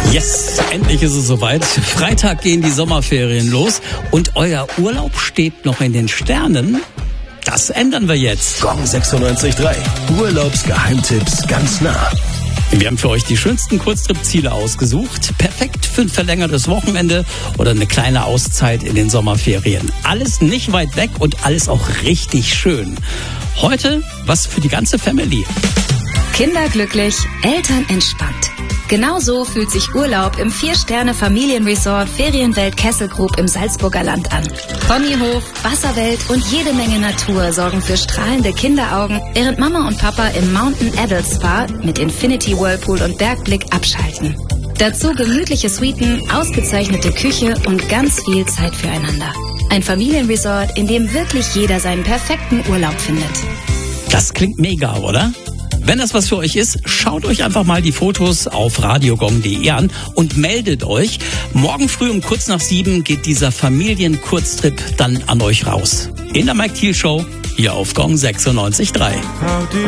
Yes, endlich ist es soweit. Freitag gehen die Sommerferien los und euer Urlaub steht noch in den Sternen. Das ändern wir jetzt. Gong 96.3. Urlaubsgeheimtipps ganz nah. Wir haben für euch die schönsten Kurztrip-Ziele ausgesucht. Perfekt für ein verlängertes Wochenende oder eine kleine Auszeit in den Sommerferien. Alles nicht weit weg und alles auch richtig schön. Heute was für die ganze Family. Kinder glücklich, Eltern entspannt. Genauso fühlt sich Urlaub im 4-Sterne-Familienresort Ferienwelt Kesselgrub im Salzburger Land an. Ponyhof, Wasserwelt und jede Menge Natur sorgen für strahlende Kinderaugen, während Mama und Papa im Mountain Adult Spa mit Infinity Whirlpool und Bergblick abschalten. Dazu gemütliche Suiten, ausgezeichnete Küche und ganz viel Zeit füreinander. Ein Familienresort, in dem wirklich jeder seinen perfekten Urlaub findet. Das klingt mega, oder? Wenn das was für euch ist, schaut euch einfach mal die Fotos auf radiogong.de an und meldet euch. Morgen früh um kurz nach 7 geht dieser Familienkurztrip dann an euch raus. In der Mike Thiel Show hier auf Gong 96.3.